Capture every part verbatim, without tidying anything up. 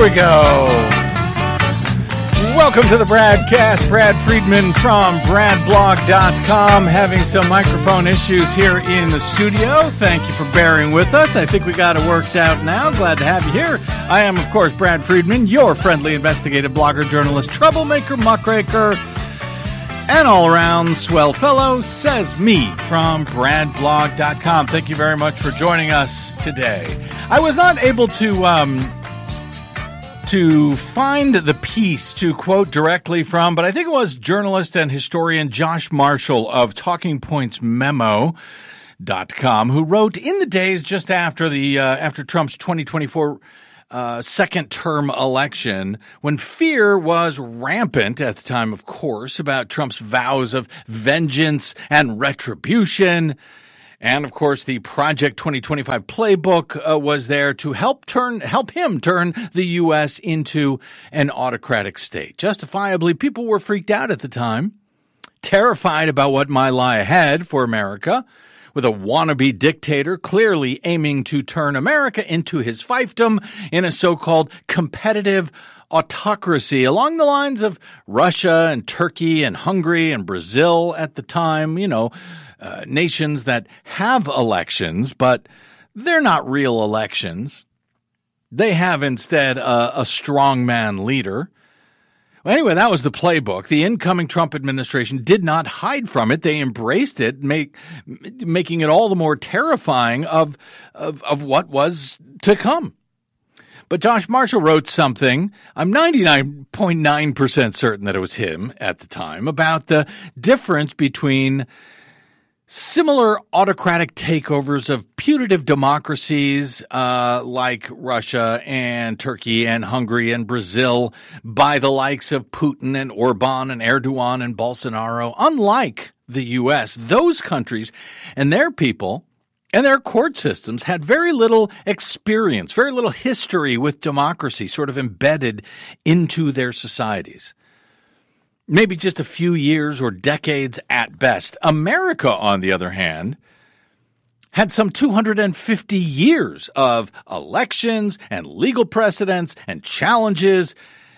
we go. Welcome to the Bradcast. Brad Friedman from brad blog dot com, having some microphone issues here in the studio. Thank you for bearing with us. I think we got it worked out now. Glad to have you here. I am, of course, Brad Friedman, your friendly investigative blogger, journalist, troublemaker, muckraker, and all-around swell fellow, says me from brad blog dot com. Thank you very much for joining us today. I was not able to um, to find the piece to quote directly from, but I think it was journalist and historian Josh Marshall of talking points memo dot com, who wrote in the days just after the uh, after Trump's twenty twenty-four Uh, second term election, when fear was rampant at the time, of course, about Trump's vows of vengeance and retribution. And of course, the Project twenty twenty-five playbook uh, was there to help turn, help him turn the U S into an autocratic state. Justifiably, people were freaked out at the time, terrified about what might lie ahead for America, with a wannabe dictator clearly aiming to turn America into his fiefdom in a so-called competitive autocracy along the lines of Russia and Turkey and Hungary and Brazil at the time, you know, uh, nations that have elections, but they're not real elections. They have instead a, a strongman leader. Anyway, that was the playbook. The incoming Trump administration did not hide from it. They embraced it, make, making it all the more terrifying of, of, of what was to come. But Josh Marshall wrote something, I'm ninety-nine point nine percent certain that it was him at the time, about the difference between similar autocratic takeovers of putative democracies uh, like Russia and Turkey and Hungary and Brazil by the likes of Putin and Orban and Erdogan and Bolsonaro. Unlike the U S, those countries and their people and their court systems had very little experience, very little history with democracy sort of embedded into their societies. Maybe just a few years or decades at best. America, on the other hand, had some two hundred fifty years of elections and legal precedents and challenges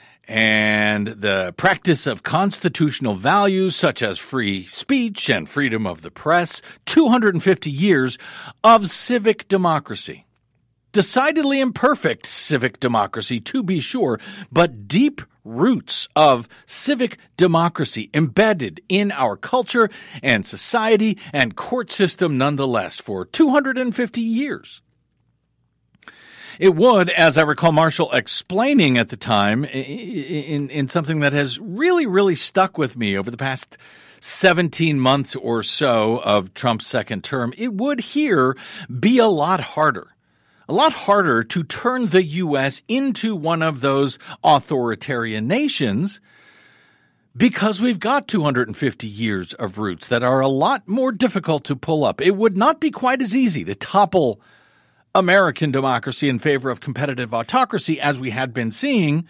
and the practice of constitutional values such as free speech and freedom of the press. two hundred fifty years of civic democracy. Decidedly imperfect civic democracy, to be sure, but deep roots of civic democracy embedded in our culture and society and court system nonetheless for two hundred fifty years. It would, as I recall Marshall explaining at the time, in, in something that has really, really stuck with me over the past seventeen months or so of Trump's second term, it would here be a lot harder. A lot harder to turn the U S into one of those authoritarian nations because we've got two hundred fifty years of roots that are a lot more difficult to pull up. It would not be quite as easy to topple American democracy in favor of competitive autocracy as we had been seeing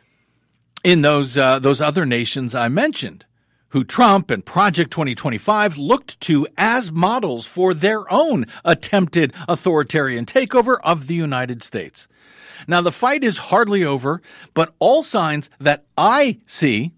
in those uh, those other nations I mentioned, who Trump and Project twenty twenty-five looked to as models for their own attempted authoritarian takeover of the United States. Now, the fight is hardly over, but all signs that I see,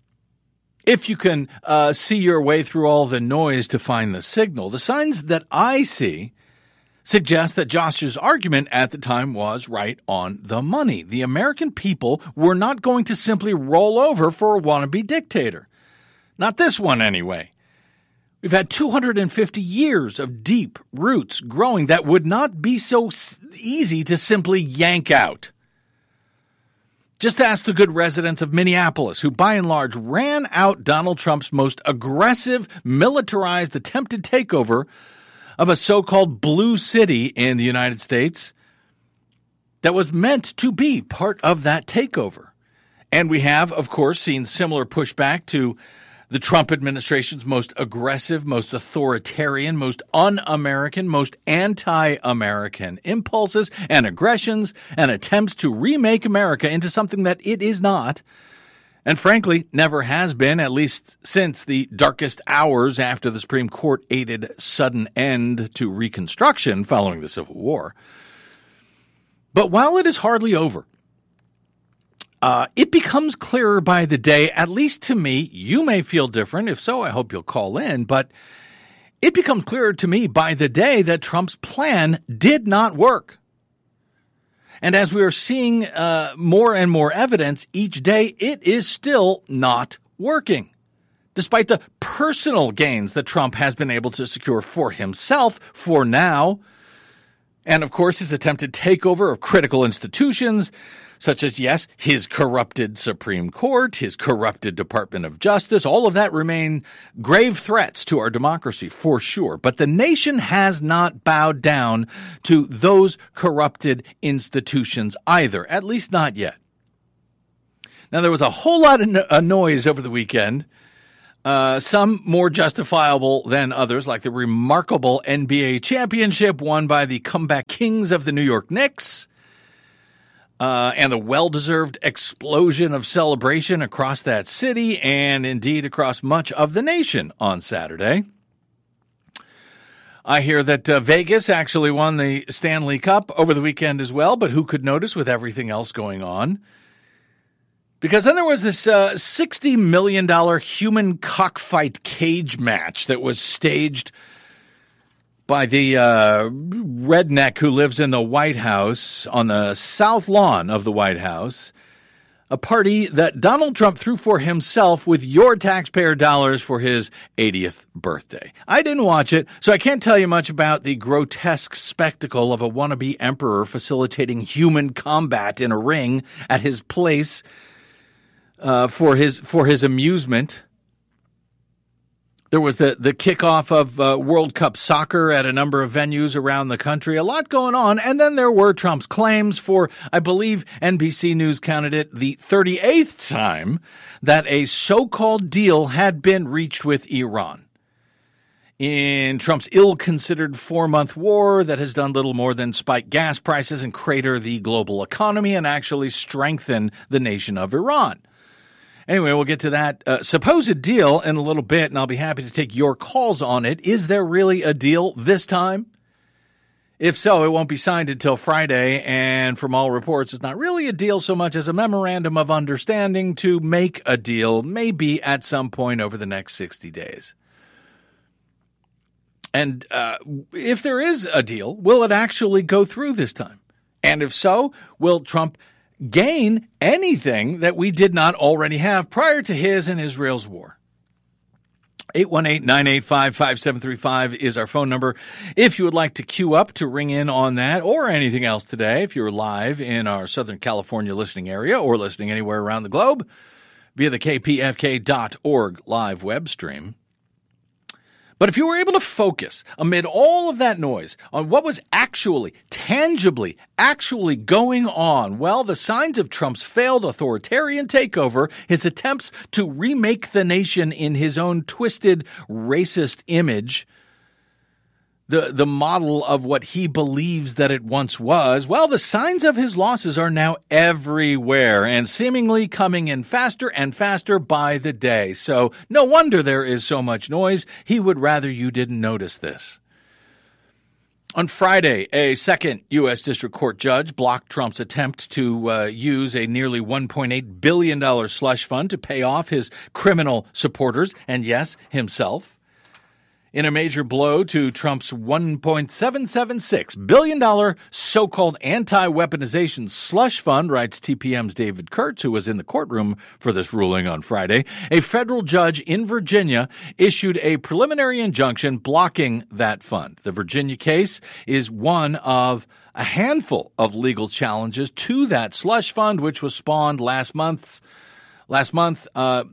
if you can uh, see your way through all the noise to find the signal, the signs that I see suggest that Josh's argument at the time was right on the money. The American people were not going to simply roll over for a wannabe dictator. Not this one, anyway. We've had two hundred fifty years of deep roots growing that would not be so easy to simply yank out. Just ask the good residents of Minneapolis, who by and large ran out Donald Trump's most aggressive, militarized, attempted takeover of a so-called blue city in the United States that was meant to be part of that takeover. And we have, of course, seen similar pushback to the Trump administration's most aggressive, most authoritarian, most un-American, most anti-American impulses and aggressions and attempts to remake America into something that it is not, and frankly, never has been, at least since the darkest hours after the Supreme Court aided sudden end to Reconstruction following the Civil War. But while it is hardly over, Uh, it becomes clearer by the day, at least to me. You may feel different. If so, I hope you'll call in. But it becomes clearer to me by the day that Trump's plan did not work. And as we are seeing uh, more and more evidence each day, it is still not working. Despite the personal gains that Trump has been able to secure for himself for now, and of course his attempted takeover of critical institutions, such as, yes, his corrupted Supreme Court, his corrupted Department of Justice, all of that remain grave threats to our democracy for sure. But the nation has not bowed down to those corrupted institutions either, at least not yet. Now, there was a whole lot of no- uh, noise over the weekend, uh, some more justifiable than others, like the remarkable N B A championship won by the comeback kings of the New York Knicks. Uh, and the well-deserved explosion of celebration across that city and indeed across much of the nation on Saturday. I hear that uh, Vegas actually won the Stanley Cup over the weekend as well, but who could notice with everything else going on? Because then there was this uh, sixty million dollars human cockfight cage match that was staged by the uh, redneck who lives in the White House on the south lawn of the White House, a party that Donald Trump threw for himself with your taxpayer dollars for his eightieth birthday. I didn't watch it, so I can't tell you much about the grotesque spectacle of a wannabe emperor facilitating human combat in a ring at his place uh, for his for his amusement. There was the, the kickoff of uh, World Cup soccer at a number of venues around the country. A lot going on. And then there were Trump's claims for, I believe, N B C News counted it the thirty-eighth time that a so-called deal had been reached with Iran. In Trump's ill-considered four-month war that has done little more than spike gas prices and crater the global economy and actually strengthen the nation of Iran. Anyway, we'll get to that uh, supposed deal in a little bit, and I'll be happy to take your calls on it. Is there really a deal this time? If so, it won't be signed until Friday, and from all reports, it's not really a deal so much as a memorandum of understanding to make a deal, maybe at some point over the next sixty days. And uh, if there is a deal, will it actually go through this time? And if so, will Trump gain anything that we did not already have prior to his and Israel's war? eight one eight, nine eight five, five seven three five is our phone number. If you would like to queue up to ring in on that or anything else today, if you're live in our Southern California listening area or listening anywhere around the globe via the K P F K dot org live web stream. But if you were able to focus amid all of that noise on what was actually, tangibly, actually going on, well, the signs of Trump's failed authoritarian takeover, his attempts to remake the nation in his own twisted, racist image, the, the model of what he believes that it once was, well, the signs of his losses are now everywhere and seemingly coming in faster and faster by the day. So no wonder there is so much noise. He would rather you didn't notice this. On Friday, a second U S District Court judge blocked Trump's attempt to uh, use a nearly one point eight billion dollars slush fund to pay off his criminal supporters and, yes, himself. In a major blow to Trump's one point seven seven six billion dollars so-called anti-weaponization slush fund, writes T P M's David Kurtz, who was in the courtroom for this ruling on Friday, a federal judge in Virginia issued a preliminary injunction blocking that fund. The Virginia case is one of a handful of legal challenges to that slush fund, which was spawned last month's, last month uh,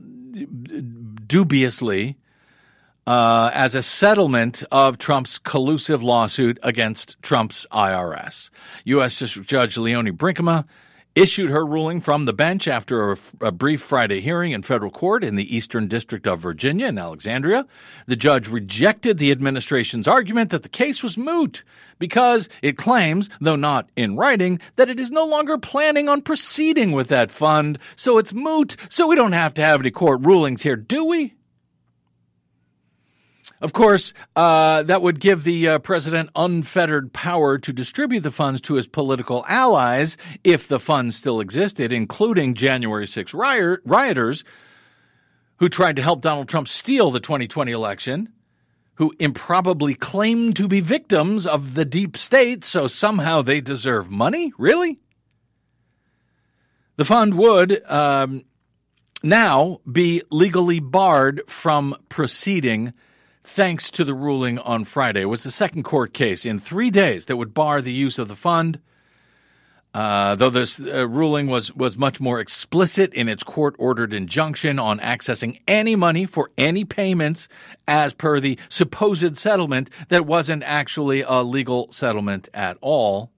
dubiously, Uh, as a settlement of Trump's collusive lawsuit against Trump's I R S. U S District Judge Leonie Brinkema issued her ruling from the bench after a, a brief Friday hearing in federal court in the Eastern District of Virginia in Alexandria. The judge rejected the administration's argument that the case was moot because it claims, though not in writing, that it is no longer planning on proceeding with that fund. So it's moot, so we don't have to have any court rulings here, do we? Of course, uh, that would give the uh, president unfettered power to distribute the funds to his political allies if the funds still existed, including January sixth riot- rioters who tried to help Donald Trump steal the twenty twenty election, who improbably claimed to be victims of the deep state, so somehow they deserve money? Really? The fund would um, now be legally barred from proceeding thanks to the ruling on Friday. It was the second court case in three days that would bar the use of the fund, uh, though this uh, ruling was, was much more explicit in its court-ordered injunction on accessing any money for any payments as per the supposed settlement that wasn't actually a legal settlement at all.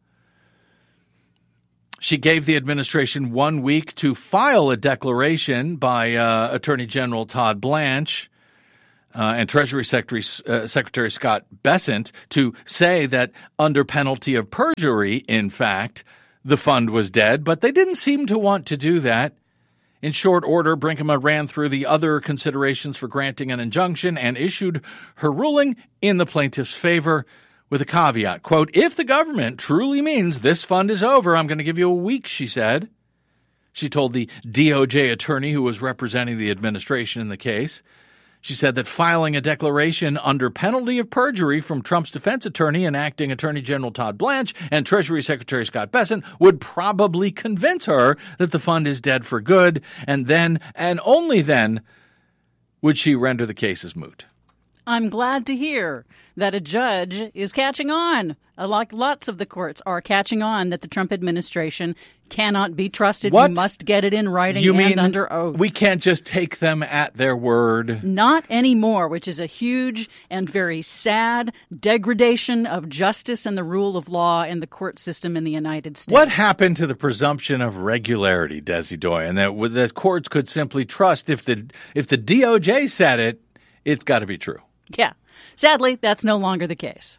She gave the administration one week to file a declaration by uh, Attorney General Todd Blanche Uh, and Treasury Secretary, uh, Secretary Scott Bessent to say that under penalty of perjury, in fact, the fund was dead, but they didn't seem to want to do that. In short order, Brinkema ran through the other considerations for granting an injunction and issued her ruling in the plaintiff's favor with a caveat. Quote, if the government truly means this fund is over, I'm going to give you a week, she said. She told the D O J attorney who was representing the administration in the case. She said that filing a declaration under penalty of perjury from Trump's defense attorney and acting Attorney General Todd Blanche and Treasury Secretary Scott Bessent would probably convince her that the fund is dead for good, and then, and only then, would she render the case as moot. I'm glad to hear that a judge is catching on, like lots of the courts are catching on, that the Trump administration cannot be trusted. What? You must get it in writing you and mean under oath. We can't just take them at their word. Not anymore, which is a huge and very sad degradation of justice and the rule of law in the court system in the United States. What happened to the presumption of regularity, Desi Doyen, that the courts could simply trust if the if the D O J said it, it's got to be true? Yeah. Sadly, that's no longer the case.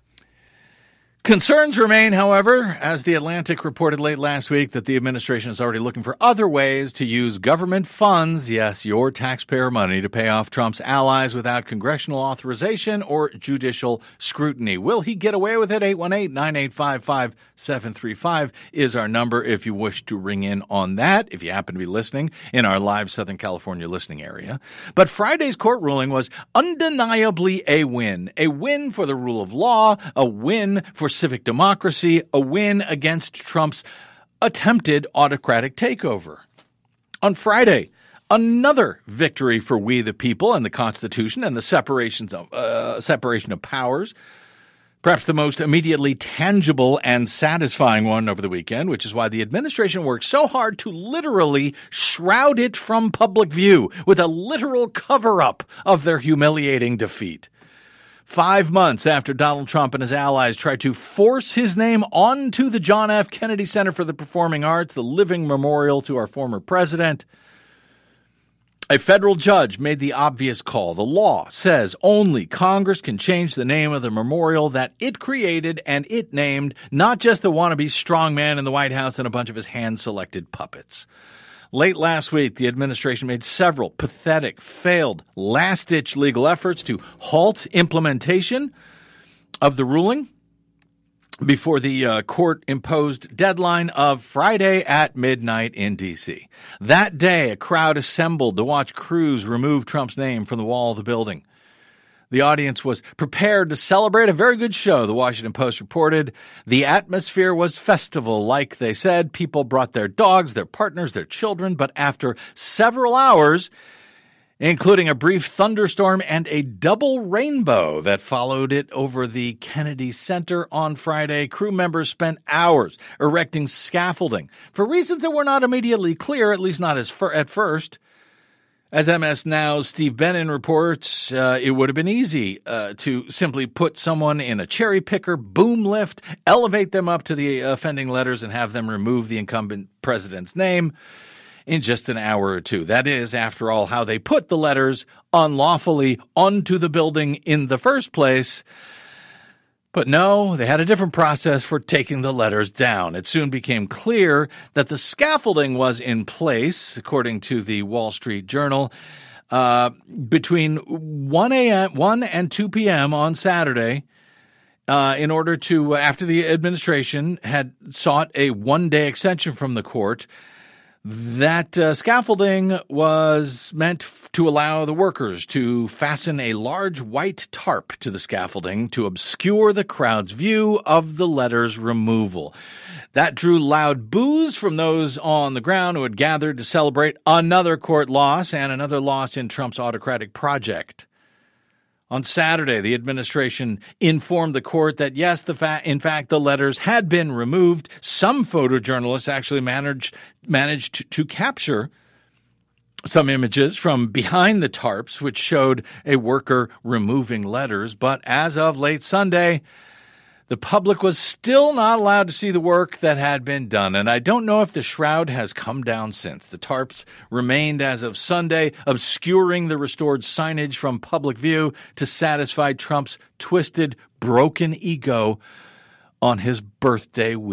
Concerns remain, however, as The Atlantic reported late last week that the administration is already looking for other ways to use government funds, yes, your taxpayer money, to pay off Trump's allies without congressional authorization or judicial scrutiny. Will he get away with it? eight one eight, nine eight five, five seven three five is our number if you wish to ring in on that, if you happen to be listening in our live Southern California listening area. But Friday's court ruling was undeniably a win. A win for the rule of law, a win for civic democracy, a win against Trump's attempted autocratic takeover. On Friday, another victory for we the people and the Constitution and the separations of, uh, separation of powers. Perhaps the most immediately tangible and satisfying one over the weekend, which is why the administration worked so hard to literally shroud it from public view with a literal cover-up of their humiliating defeat. Five months after Donald Trump and his allies tried to force his name onto the John F. Kennedy Center for the Performing Arts, the living memorial to our former president, a federal judge made the obvious call. The law says only Congress can change the name of the memorial that it created and it named, not just the wannabe strongman in the White House and a bunch of his hand-selected puppets. Late last week, the administration made several pathetic, failed, last-ditch legal efforts to halt implementation of the ruling before the uh, court-imposed deadline of Friday at midnight in D C. That day, a crowd assembled to watch crews remove Trump's name from the wall of the building. The audience was prepared to celebrate a very good show, the Washington Post reported. The atmosphere was festival-like, they said. People brought their dogs, their partners, their children, but after several hours, including a brief thunderstorm and a double rainbow that followed it over the Kennedy Center on Friday, crew members spent hours erecting scaffolding for reasons that were not immediately clear, at least not as fir- at first. As M S Now's Steve Bannon reports, uh, it would have been easy uh, to simply put someone in a cherry picker, boom lift, elevate them up to the offending letters, and have them remove the incumbent president's name in just an hour or two. That is, after all, how they put the letters unlawfully onto the building in the first place. But no, they had a different process for taking the letters down. It soon became clear that the scaffolding was in place, according to the Wall Street Journal, Uh, between one a.m., one and two p.m. on Saturday, uh, in order to, after the administration had sought a one-day extension from the court, that uh, scaffolding was meant f- to allow the workers to fasten a large white tarp to the scaffolding to obscure the crowd's view of the letter's removal. That drew loud boos from those on the ground who had gathered to celebrate another court loss and another loss in Trump's autocratic project. On Saturday, the administration informed the court that, yes, the fa- in fact, the letters had been removed. Some photojournalists actually managed managed to capture some images from behind the tarps, which showed a worker removing letters. But as of late Sunday, the public was still not allowed to see the work that had been done, and I don't know if the shroud has come down since. The tarps remained as of Sunday, obscuring the restored signage from public view to satisfy Trump's twisted, broken ego on his birthday week.